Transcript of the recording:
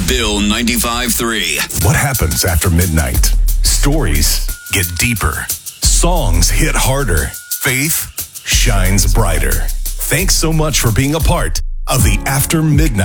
Bill 95.3. What happens after midnight? Stories get deeper. Songs hit harder. Faith shines brighter. Thanks so much for being a part of the After Midnight